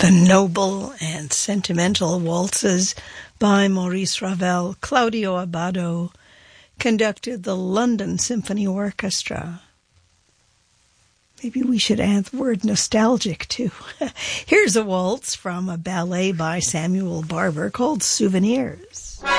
The noble and sentimental waltzes by Maurice Ravel. Claudio Abbado conducted the London Symphony Orchestra. Maybe we should add the word nostalgic, too. Here's a waltz from a ballet by Samuel Barber called Souvenirs.